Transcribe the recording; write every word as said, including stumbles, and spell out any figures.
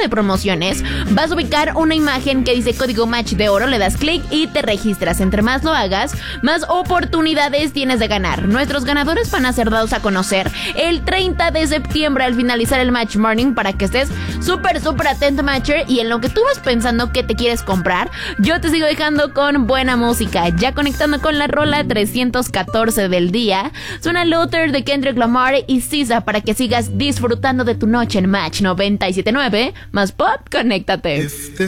de promociones, vas a ubicar una imagen que dice código match de oro, le das clic y te registras. Entre más lo hagas, más oportunidades tienes de ganar. Nuestros ganadores van a ser dados a conocer el treinta de septiembre al finalizar el Match Morning, para que estés súper, súper atento, Matcher. Y en lo que tú vas pensando que te quieres comprar, yo te sigo dejando con buena música. Ya conectando con la rola trescientos catorce del día, suena Luther de Kendrick Lamar y S Z A para que sigas disfrutando de tu noche en Match noventa y siete punto nueve. Más pop, conéctate. Este